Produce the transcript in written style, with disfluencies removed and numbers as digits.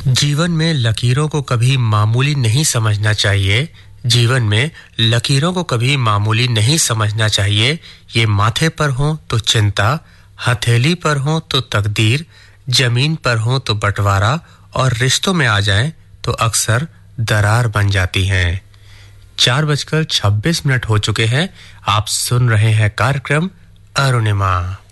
जीवन में लकीरों को कभी मामूली नहीं समझना चाहिए। जीवन में लकीरों को कभी मामूली नहीं समझना चाहिए। ये माथे पर हो तो चिंता, हथेली पर हो तो तकदीर, जमीन पर हो तो बंटवारा और रिश्तों में आ जाएं तो अक्सर दरार बन जाती हैं। 4:26 हो चुके हैं। आप सुन रहे हैं कार्यक्रम अरुणिमा।